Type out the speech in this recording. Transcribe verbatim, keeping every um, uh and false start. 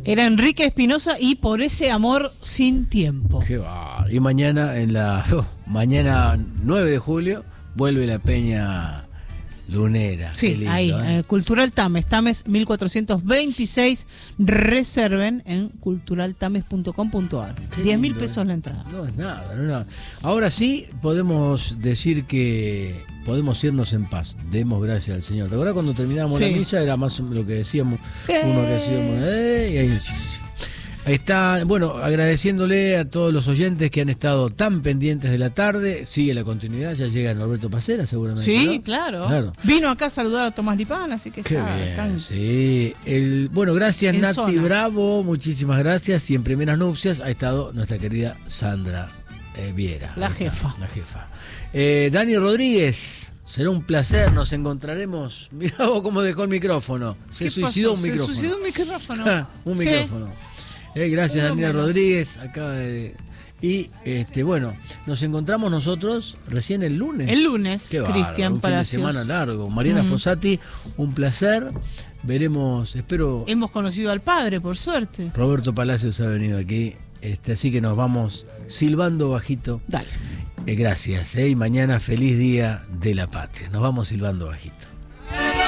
Era Enrique Espinosa y Por ese amor sin tiempo. Qué va. Y mañana, en la oh, mañana nueve de julio, vuelve la Peña Lunera. Sí, lindo, ahí, ¿eh? eh, Cultural Tames, Tames mil cuatrocientos veintiséis. Reserven en cultural tames punto com punto a r. diez mil pesos la entrada. No es nada, no es nada. Ahora sí podemos decir que podemos irnos en paz. Demos gracias al Señor. ¿Te acuerdas cuando terminábamos Sí. la misa? Era más lo que decíamos. ¿Qué? Uno que decíamos, eh, y ahí, sí, sí. Ahí está, bueno, agradeciéndole a todos los oyentes que han estado tan pendientes de la tarde. Sigue la continuidad, ya llega Norberto Pacera seguramente. Sí, ¿no? claro. Claro. Vino acá a saludar a Tomás Lipán, así que Qué está, bien, está en- sí. El, bueno, gracias En Nati zona. Bravo, muchísimas gracias. Y en primeras nupcias ha estado nuestra querida Sandra eh, Viera. La Ahí está, jefa. La jefa. Eh, Dani Rodríguez, será un placer, nos encontraremos. Mirá vos cómo dejó el micrófono. Se ¿Qué suicidó pasó? un micrófono. Se suicidó un micrófono. un Sí. micrófono. Eh, gracias Por lo Daniela menos. Rodríguez, acaba de... Y este bueno, nos encontramos nosotros recién el lunes. El lunes, Qué bárbaro, Cristian un Palacios. fin de semana largo. Mariana Mm. Fossati, un placer. Veremos, espero. Hemos conocido al padre, por suerte. Roberto Palacios ha venido aquí, este, así que nos vamos silbando bajito. Dale. Eh, gracias, eh, y mañana feliz día de la patria. Nos vamos silbando bajito.